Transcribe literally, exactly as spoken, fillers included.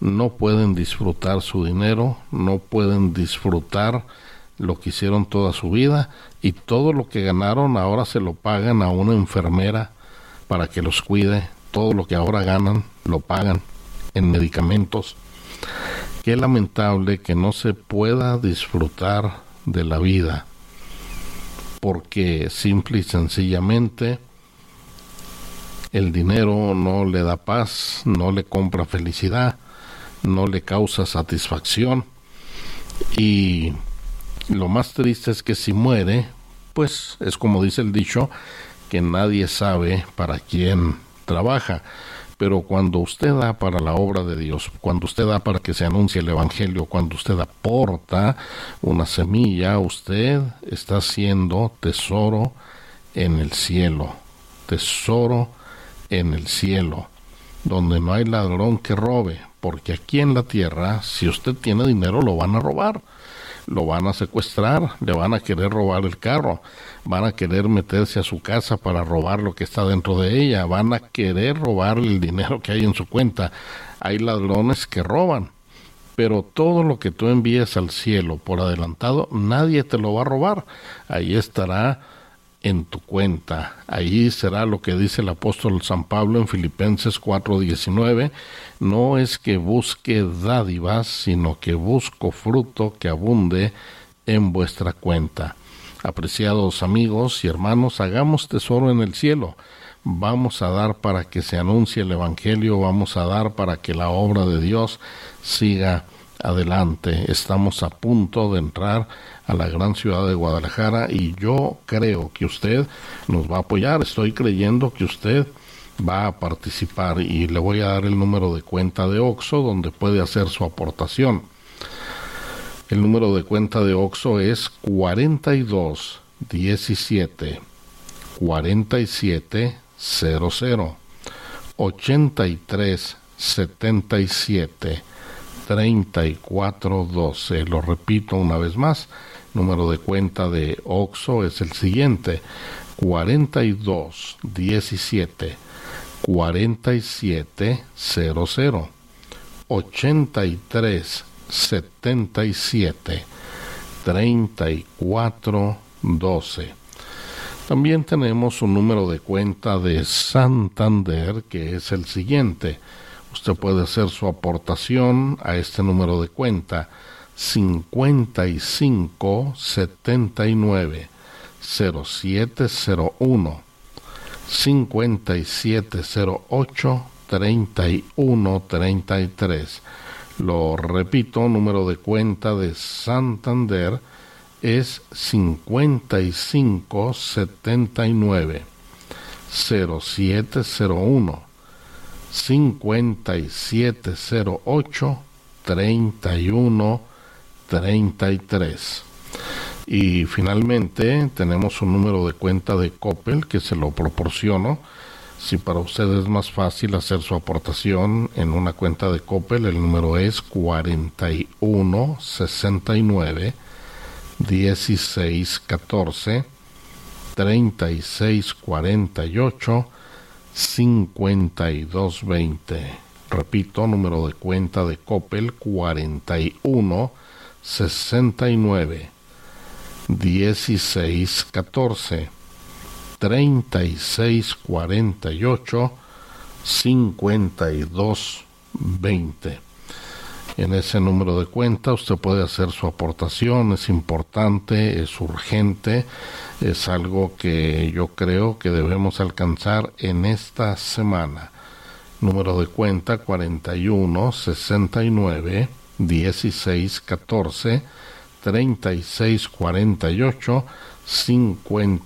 no pueden disfrutar su dinero, no pueden disfrutar lo que hicieron toda su vida, y todo lo que ganaron ahora se lo pagan a una enfermera para que los cuide. Todo lo que ahora ganan lo pagan en medicamentos. Qué lamentable que no se pueda disfrutar de la vida, porque simple y sencillamente el dinero no le da paz, no le compra felicidad, no le causa satisfacción, y lo más triste es que si muere, pues es como dice el dicho, que nadie sabe para quién trabaja. Pero cuando usted da para la obra de Dios, cuando usted da para que se anuncie el Evangelio, cuando usted aporta una semilla, usted está haciendo tesoro en el cielo, tesoro en el cielo, donde no hay ladrón que robe, porque aquí en la tierra, si usted tiene dinero, lo van a robar, lo van a secuestrar, le van a querer robar el carro, van a querer meterse a su casa para robar lo que está dentro de ella, van a querer robar el dinero que hay en su cuenta. Hay ladrones que roban, pero todo lo que tú envíes al cielo por adelantado, nadie te lo va a robar. Ahí estará en tu cuenta. Ahí será lo que dice el apóstol San Pablo en Filipenses cuatro diecinueve: no es que busque dádivas, sino que busco fruto que abunde en vuestra cuenta. Apreciados amigos y hermanos, hagamos tesoro en el cielo. Vamos a dar para que se anuncie el Evangelio, vamos a dar para que la obra de Dios siga adelante. Estamos a punto de entrar a la gran ciudad de Guadalajara y yo creo que usted nos va a apoyar. Estoy creyendo que usted va a participar y le voy a dar el número de cuenta de Oxxo donde puede hacer su aportación. El número de cuenta de Oxxo es cuarenta y dos diecisiete cuarenta y siete cero cero ochenta y tres setenta y siete treinta y cuatro doce. Lo repito una vez más, número de cuenta de Oxxo es el siguiente: cuarenta y dos diecisiete cuarenta y siete cero cero ochenta y tres setenta y siete treinta y cuatro doce. También tenemos un número de cuenta de Santander que es el siguiente. Usted puede hacer su aportación a este número de cuenta: cincuenta y cinco setenta y nueve cero siete cero uno cincuenta y siete cero ocho treinta y uno treinta y tres. Lo repito, número de cuenta de Santander es cincuenta y cinco setenta y nueve cero siete cero uno cincuenta y siete cero ocho treinta y uno treinta y tres. Y finalmente tenemos un número de cuenta de Coppel que se lo proporciono. Si para usted es más fácil hacer su aportación en una cuenta de Coppel, el número es cuarenta y uno sesenta y nueve dieciséis catorce treinta y seis cuarenta y ocho cincuenta y dos veinte. Repito, número de cuenta de Coppel: cuarenta y uno sesenta y nueve dieciséis catorce treinta y seis cuarenta y ocho cincuenta y dos veinte. En ese número de cuenta usted puede hacer su aportación. Es importante, es urgente, es algo que yo creo que debemos alcanzar en esta semana. Número de cuenta: cuarenta y uno sesenta y nueve dieciséis catorce treinta y seis cuarenta y ocho cincuenta